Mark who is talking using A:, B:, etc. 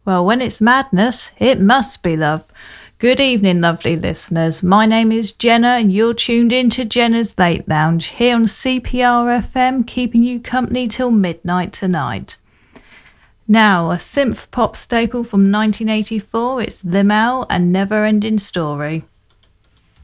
A: Well, when it's madness, it must be love. Good evening, lovely listeners. My name is Jenna, and you're tuned in to Jenna's Late Lounge here on CPR FM, keeping you company till midnight tonight. Now, a synth pop staple from 1984, it's Limahl and Never Ending Story.